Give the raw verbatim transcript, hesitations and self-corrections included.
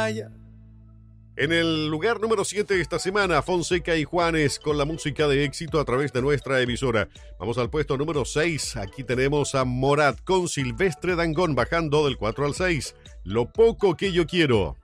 vaya. En el lugar número siete esta semana, Fonseca y Juanes con la música de éxito a través de nuestra emisora. Vamos al puesto número seis. Aquí tenemos a Morat con Silvestre Dangond bajando del cuatro al seis. Lo poco que yo quiero.